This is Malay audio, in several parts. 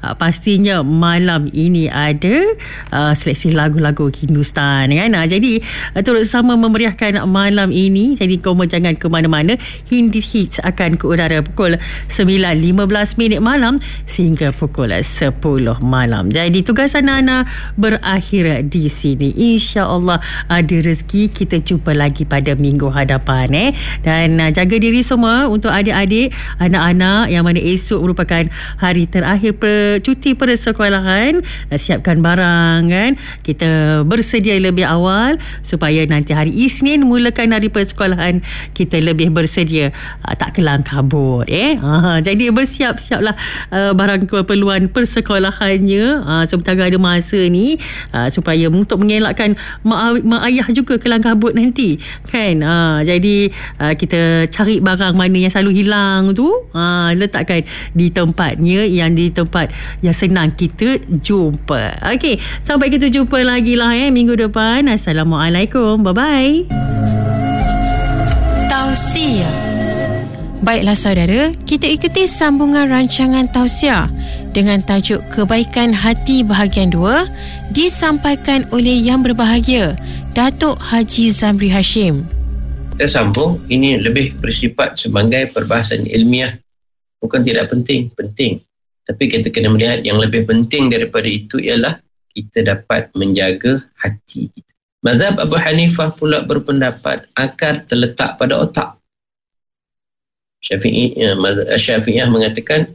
pastinya malam ini ada seleksi lagu-lagu Hindustan kan. Jadi turut sama memeriahkan malam ini. Jadi kau jangan ke mana-mana. Hindi Hits akan ke udara pukul 9.15 malam sehingga pukul 10 malam. Jadi tugasan Nana berakhir di sini. InsyaAllah ada rezeki kita jumpa lagi pada minggu hadapan. Dan jaga diri semua untuk adik-adik, anak-anak yang mana esok merupakan hari terakhir cuti persekolahan. Siapkan barang kan. Kita bersedia lebih awal supaya nanti hari Isnin mulakan hari persekolahan kita lebih bersedia, tak kelang kabut. Jadi bersiap-siaplah barang keperluan persekolahannya sementara ada masa ni, supaya untuk mengelakkan mak ayah juga kelang kabut nanti kan. Jadi kita cari barang mana yang selalu hilang tu, letakkan di tempatnya, yang di tempat yang senang kita jumpa. Okey, sampai kita jumpa lagi lah minggu depan. Assalamualaikum, bye bye. Tausiah. Baiklah saudara, kita ikuti sambungan rancangan Tausiah dengan tajuk Kebaikan Hati bahagian 2 disampaikan oleh yang berbahagia Datuk Haji Zamri Hashim. Kita sambung, ini lebih bersifat sebagai perbahasan ilmiah. Bukan tidak penting, penting. Tapi kita kena melihat yang lebih penting daripada itu ialah kita dapat menjaga hati kita. Mazhab Abu Hanifah pula berpendapat akal terletak pada otak. Syafi'iyah mengatakan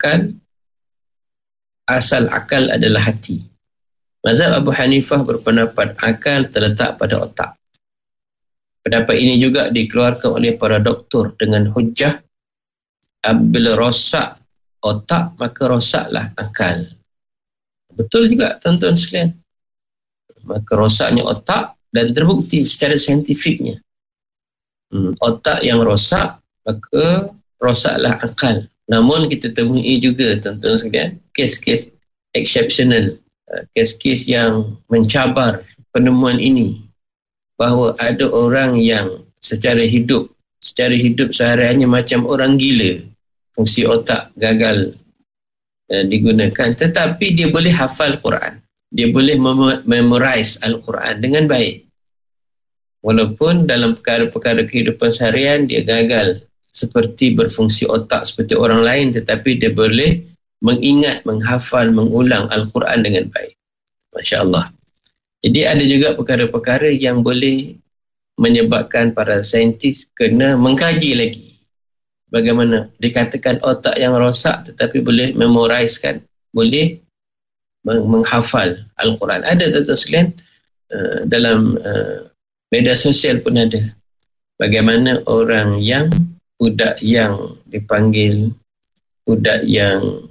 asal akal adalah hati. Mazhab Abu Hanifah berpendapat akal terletak pada otak. Pendapat ini juga dikeluarkan oleh para doktor dengan hujah bila rosak otak maka rosaklah akal. Betul juga tuan-tuan sekalian. Maka rosaknya otak dan terbukti secara saintifiknya. Otak yang rosak maka rosaklah akal. Namun kita temui juga tuan-tuan sekalian kes-kes exceptional, kes-kes yang mencabar penemuan ini, bahawa ada orang yang secara hidup sehariannya macam orang gila, fungsi otak gagal digunakan, tetapi dia boleh hafal Quran, dia boleh memorize Al-Quran dengan baik, walaupun dalam perkara-perkara kehidupan seharian dia gagal seperti berfungsi otak seperti orang lain, tetapi dia boleh mengingat, menghafal, mengulang Al-Quran dengan baik. Masya Allah. Jadi ada juga perkara-perkara yang boleh menyebabkan para saintis kena mengkaji lagi. Bagaimana dikatakan otak yang rosak tetapi boleh memorizekan, boleh menghafal Al-Quran. Ada tuan-tuan sekalian, dalam media sosial pun ada. Bagaimana orang yang budak yang dipanggil budak yang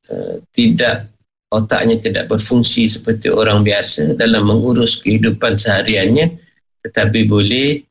otaknya tidak berfungsi seperti orang biasa dalam mengurus kehidupan sehariannya, tetapi boleh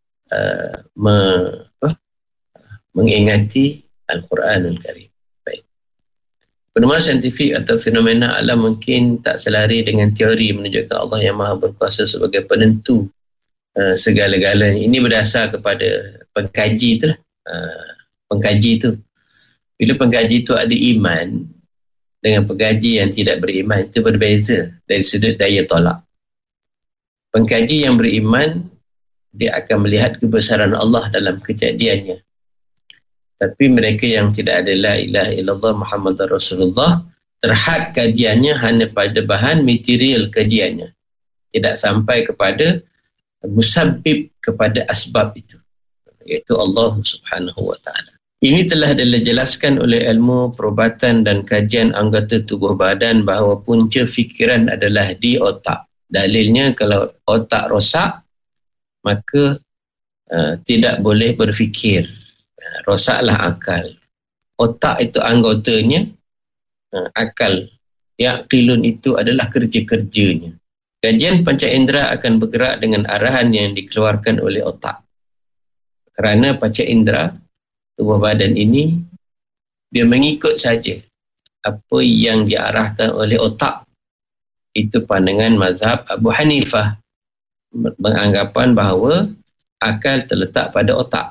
mengingati Al-Quranul Karim. Baik. Penemuan saintifik atau fenomena alam mungkin tak selari dengan teori menunjukkan Allah yang Maha Berkuasa sebagai penentu segala-galanya. Ini berdasar kepada pengkaji tu lah. Pengkaji tu. Bila pengkaji tu ada iman dengan pengkaji yang tidak beriman, itu berbeza dari sudut daya tolak. Pengkaji yang beriman, dia akan melihat kebesaran Allah dalam kejadiannya. Tapi mereka yang tidak ada la ilaha illallah Muhammad Rasulullah, terhad kajiannya hanya pada bahan material kajiannya, tidak sampai kepada musabbib, kepada asbab itu, iaitu Allah Subhanahu wa ta'ala. Ini telah dijelaskan oleh ilmu perubatan dan kajian anggota tubuh badan bahawa punca fikiran adalah di otak. Dalilnya kalau otak rosak, maka tidak boleh berfikir. Rosaklah akal. Otak itu anggotanya, akal, yaqilun itu adalah kerja-kerjanya. Kajian panca indera akan bergerak dengan arahan yang dikeluarkan oleh otak. Kerana panca indera tubuh badan ini, dia mengikut saja apa yang diarahkan oleh otak. Itu pandangan mazhab Abu Hanifah, beranggapan bahawa akal terletak pada otak.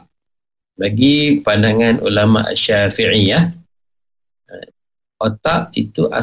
Bagi pandangan ulama Syafi'iyah, otak itu